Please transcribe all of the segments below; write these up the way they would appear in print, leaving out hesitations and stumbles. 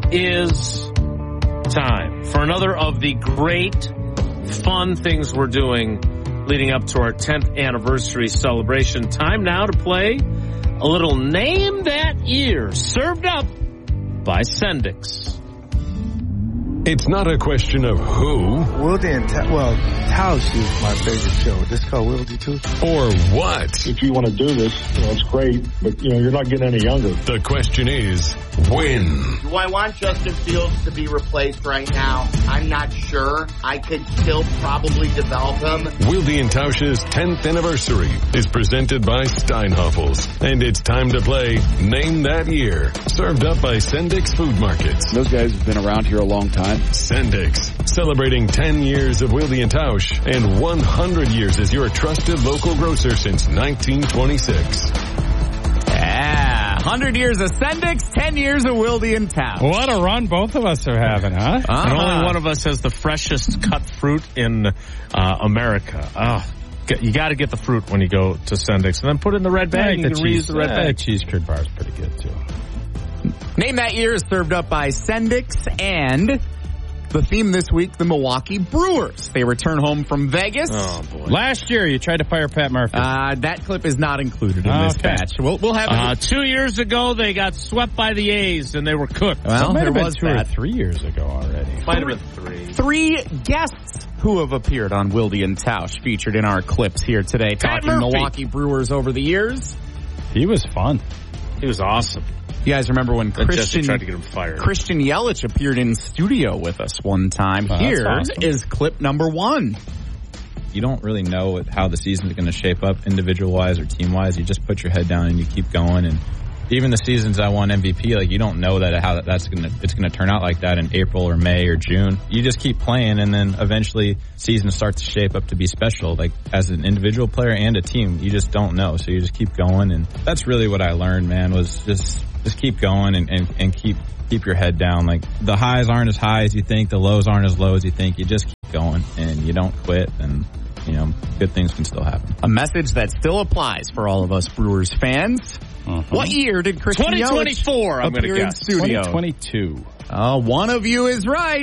is time for another of the great, fun things we're doing leading up to our 10th anniversary celebration. Time now to play a little Name That Year, served up by Sendix. It's not a question of who. Wildy and Tausch is my favorite show. This called Wildy too. Or what. If you want to do this, it's great, but you're not getting any younger. The question is, when? Do I want Justin Fields to be replaced right now? I'm not sure. I could still probably develop him. Wildy and Tausch's 10th anniversary is presented by Steinhoffels. And it's time to play Name That Year. Served up by Sendix Food Markets. Those guys have been around here a long time. Sendix, celebrating 10 years of Wildy and Tausch and 100 years as your trusted local grocer since 1926. Yeah, 100 years of Sendix, 10 years of Wildy and Tausch. What a run both of us are having, huh? And only one of us has the freshest cut fruit in America. You got to get the fruit when you go to Sendix, and then put it in the red bag. You can reuse the red bag. Cheese curd bar is pretty good, too. Name That Year is served up by Sendix, and the theme this week, the Milwaukee Brewers. They return home from Vegas. Oh, boy. Last year, you tried to fire Pat Murphy. That clip is not included in this batch. We'll have it. 2 years ago, they got swept by the A's, and they were cooked. Well, might there have been was 2 or 3 years ago already. Might have been 3. 3 guests who have appeared on Wildy and Tausch featured in our clips here today, Pat talking Murphy. Milwaukee Brewers over the years. He was fun. He was awesome. You guys remember when Jesse tried to get him fired. Christian Yelich appeared in studio with us one time. Here is clip number 1. You don't really know how the season's going to shape up individual-wise or team-wise. You just put your head down and you keep going. And even the seasons I won MVP, like, you don't know how it's going to turn out like that in April or May or June. You just keep playing, and then eventually seasons start to shape up to be special. Like, as an individual player and a team, you just don't know. So you just keep going, and that's really what I learned, man, was just keep going and keep your head down. Like, the highs aren't as high as you think, the lows aren't as low as you think. You just keep going, and you don't quit, and good things can still happen. A message that still applies for all of us Brewers fans. What year did Christian 2024, I'm going to guess. Studio? 2022. One of you is right.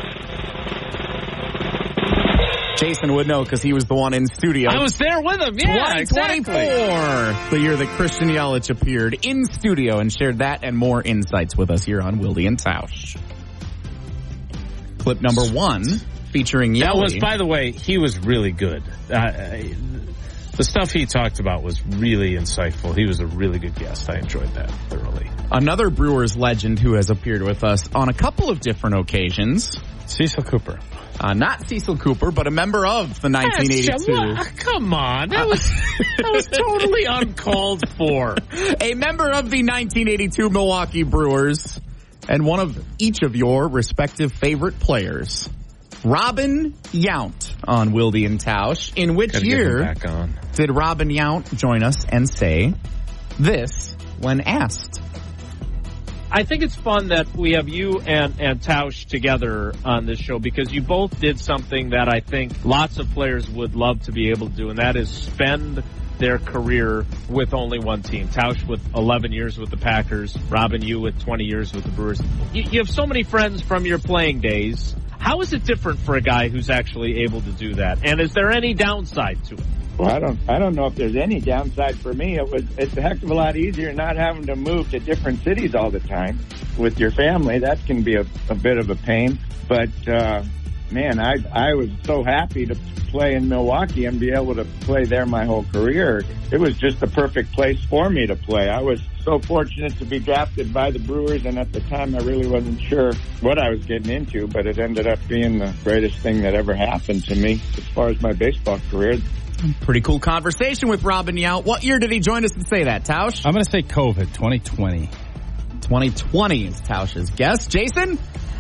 Jason would know because he was the one in studio. I was there with him, yeah, 2024, exactly. the year that Christian Yelich appeared in studio and shared that and more insights with us here on Wildy and Tausch. Clip number 1, featuring Yelich. That was, by the way, he was really good. The stuff he talked about was really insightful. He was a really good guest. I enjoyed that thoroughly. Another Brewers legend who has appeared with us on a couple of different occasions. Cecil Cooper. Not Cecil Cooper, but a member of the 1982. Come on. That was totally uncalled for. A member of the 1982 Milwaukee Brewers and one of each of your respective favorite players. Robin Yount on Wildy and Tausch. In which year did Robin Yount join us and say this when asked? I think it's fun that we have you and Tausch together on this show because you both did something that I think lots of players would love to be able to do, and that is spend their career with only one team. Tausch with 11 years with the Packers, Robin, you with 20 years with the Brewers. You have so many friends from your playing days. How is it different for a guy who's actually able to do that? And is there any downside to it? Well, I don't know if there's any downside for me. It's a heck of a lot easier not having to move to different cities all the time with your family. That can be a bit of a pain. But man, I was so happy to play in Milwaukee and be able to play there my whole career. It was just the perfect place for me to play. I was so fortunate to be drafted by the Brewers, and at the time I really wasn't sure what I was getting into, but it ended up being the greatest thing that ever happened to me as far as my baseball career. Pretty cool conversation with Robin Yount. What year did he join us and say that, Tausch? I'm going to say COVID, 2020. 2020 is Tausch's guess. Jason?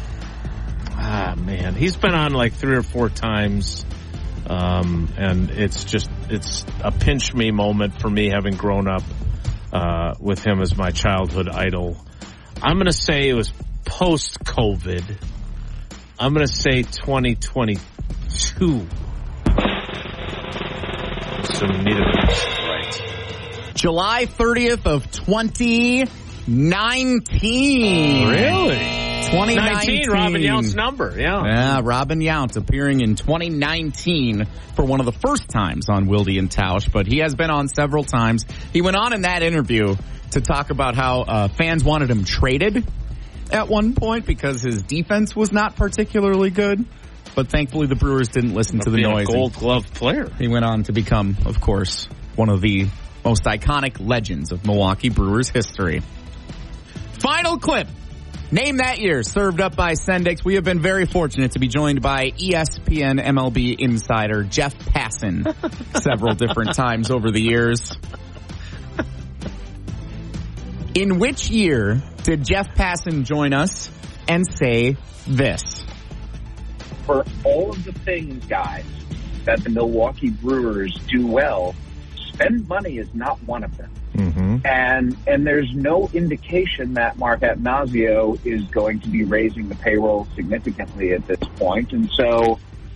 Man, he's been on like 3 or 4 times, and it's a pinch me moment for me having grown up with him as my childhood idol. I'm going to say it was post-COVID. I'm going to say 2022. So neither of us is right. July 30th of 2019. Really? 2019. Robin Yount's number, Yeah, Robin Yount appearing in 2019 for one of the first times on Wilde and Tausch, but he has been on several times. He went on in that interview to talk about how fans wanted him traded at one point because his defense was not particularly good. But thankfully the Brewers didn't listen to the noise. A Gold Glove player. He went on to become, of course, one of the most iconic legends of Milwaukee Brewers history. Final clip. Name that year, served up by Sendix. We have been very fortunate to be joined by ESPN MLB insider Jeff Passan several different times over the years. In which year did Jeff Passan join us and say this? For all of the things, guys, that the Milwaukee Brewers do well, spend money is not one of them. Mm-hmm. And there's no indication that Mark Attanasio is going to be raising the payroll significantly at this point. And so,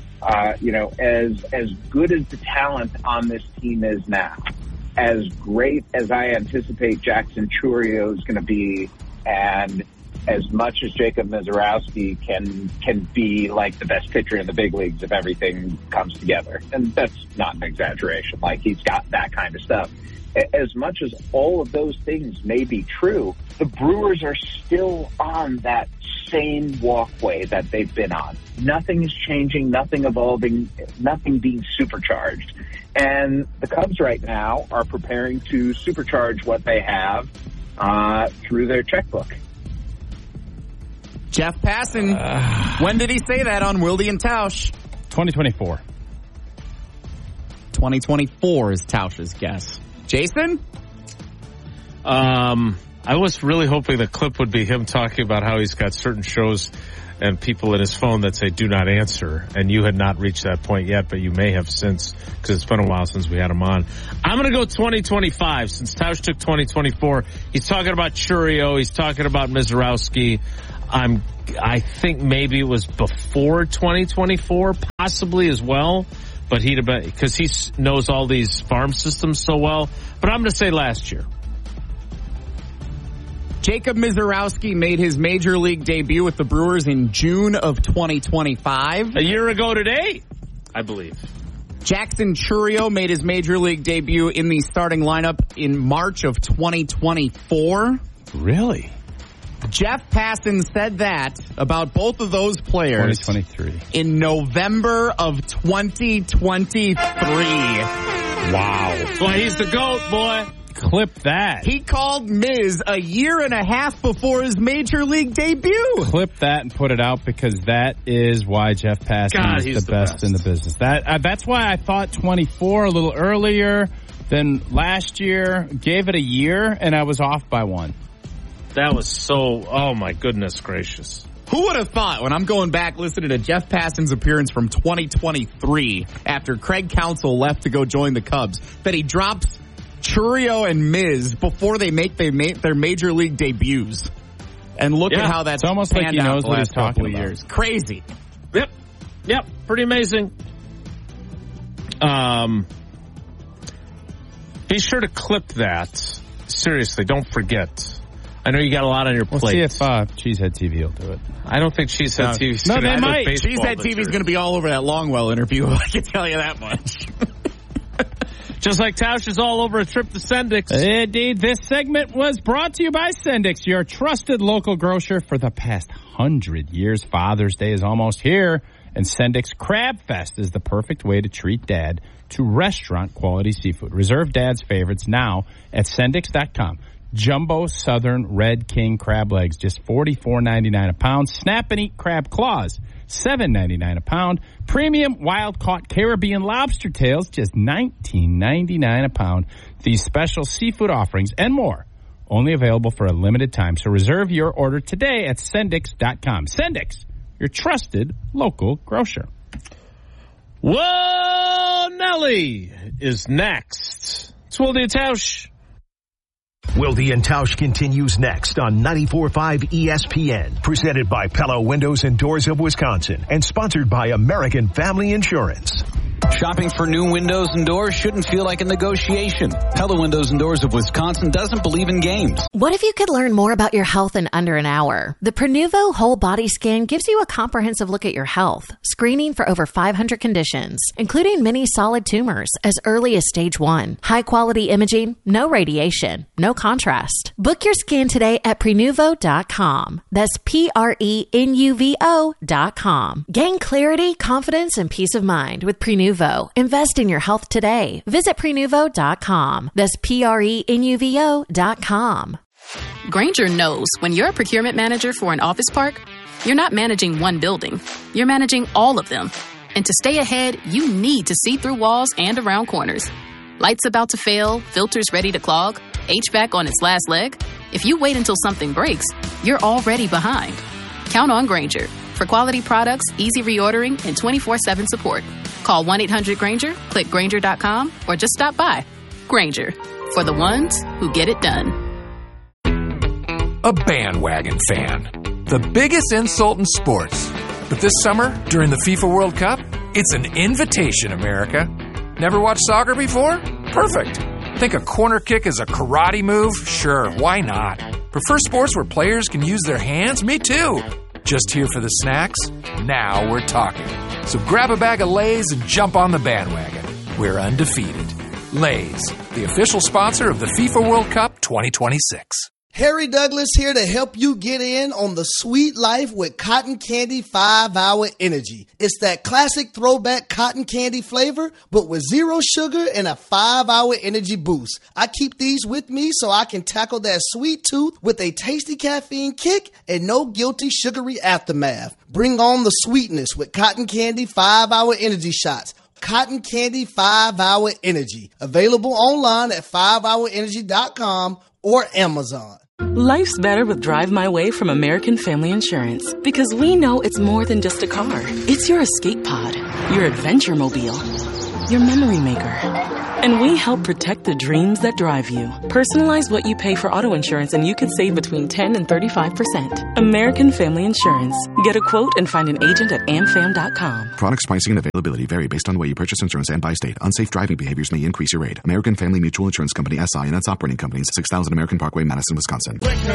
as good as the talent on this team is now, as great as I anticipate Jackson Chourio is going to be, and as much as Jacob Misiorowski can be like the best pitcher in the big leagues if everything comes together. And that's not an exaggeration. Like, he's got that kind of stuff. As much as all of those things may be true, the Brewers are still on that same walkway that they've been on. Nothing is changing, nothing evolving, nothing being supercharged. And the Cubs right now are preparing to supercharge what they have through their checkbook. Jeff Passan, when did he say that on Wilde and Tausch? 2024. 2024 is Tausch's guess. Jason? I was really hoping the clip would be him talking about how he's got certain shows and people in his phone that say do not answer, and you had not reached that point yet, but you may have since, because it's been a while since we had him on. I'm going to go 2025, since Tausch took 2024. He's talking about Chourio. He's talking about Misiorowski. I think maybe it was before 2024, possibly as well, but he'd have been, because he knows all these farm systems so well. But I'm going to say last year. Jacob Misiorowski made his major league debut with the Brewers in June of 2025. A year ago today, I believe. Jackson Chourio made his major league debut in the starting lineup in March of 2024. Really? Jeff Passan said that about both of those players 2023 in November of 2023. Wow. That's why he's the GOAT, boy. Clip that. He called Miz a year and a half before his major league debut. Clip that and put it out, because that is why Jeff Passan is the best in the business. That's why I thought 24 a little earlier than last year. Gave it a year, and I was off by one. That was so, oh my goodness gracious. Who would have thought, when I'm going back listening to Jeff Passan's appearance from 2023 after Craig Counsell left to go join the Cubs, that he drops Chourio and Miz before they make their major league debuts. And look at how that's almost like he knows what he's talking about. Years. Crazy. Yep. Pretty amazing. Be sure to clip that. Seriously, don't forget. I know you got a lot on your plate. We'll see if Cheesehead TV will do it. I don't think Cheesehead TV is going to they might. Cheesehead TV is going to be all over that Longwell interview. I can tell you that much. Just like Tausch is all over a trip to Sendix. Indeed, this segment was brought to you by Sendix, your trusted local grocer for the past 100 years. Father's Day is almost here, and Sendix Crab Fest is the perfect way to treat Dad to restaurant-quality seafood. Reserve Dad's favorites now at Sendix.com. Jumbo Southern Red King crab legs, just $44.99 a pound. Snap and eat crab claws, $7.99 a pound. Premium wild caught Caribbean lobster tails, just $19.99 a pound. These special seafood offerings and more, only available for a limited time. So reserve your order today at Sendix.com. Sendix, your trusted local grocer. Whoa, Nelly is next. It's Wilde and Tausch. Wilde and Tausch continues next on 94.5 ESPN, presented by Pella Windows and Doors of Wisconsin, and sponsored by American Family Insurance. Shopping for new windows and doors shouldn't feel like a negotiation. Pella Windows and Doors of Wisconsin doesn't believe in games. What if you could learn more about your health in under an hour? The Prenuvo Whole Body Scan gives you a comprehensive look at your health, screening for over 500 conditions, including many solid tumors as early as stage 1. High-quality imaging, no radiation, no contrast. Book your scan today at Prenuvo.com. That's Prenuvo.com. Gain clarity, confidence, and peace of mind with Prenuvo. Invest in your health today. Visit Prenuvo.com. That's Prenuvo.com. Grainger knows when you're a procurement manager for an office park, you're not managing one building. You're managing all of them. And to stay ahead, you need to see through walls and around corners. Lights about to fail, filters ready to clog, HVAC on its last leg. If you wait until something breaks, you're already behind. Count on Grainger for quality products, easy reordering, and 24/7 support. Call 1-800-GRAINGER, click Grainger.com, or just stop by. Grainger, for the ones who get it done. A bandwagon fan. The biggest insult in sports. But this summer, during the FIFA World Cup, it's an invitation, America. Never watched soccer before? Perfect. Think a corner kick is a karate move? Sure, why not? Prefer sports where players can use their hands? Me too. Just here for the snacks? Now we're talking. So grab a bag of Lay's and jump on the bandwagon. We're undefeated. Lay's, the official sponsor of the FIFA World Cup 2026. Harry Douglas here to help you get in on the sweet life with Cotton Candy 5-Hour Energy. It's that classic throwback cotton candy flavor, but with 0 sugar and a 5-hour energy boost. I keep these with me so I can tackle that sweet tooth with a tasty caffeine kick and no guilty sugary aftermath. Bring on the sweetness with Cotton Candy 5-Hour Energy Shots. Cotton Candy 5-Hour Energy. Available online at 5hourenergy.com or Amazon. Life's better with Drive My Way from American Family Insurance, because we know it's more than just a car. It's your escape pod, your adventure mobile, your memory maker. And we help protect the dreams that drive you. Personalize what you pay for auto insurance and you could save between 10 and 35%. American Family Insurance. Get a quote and find an agent at amfam.com. Products, pricing, and availability vary based on the way you purchase insurance and by state. Unsafe driving behaviors may increase your rate. American Family Mutual Insurance Company, SI, and its operating companies, 6000 American Parkway, Madison, Wisconsin.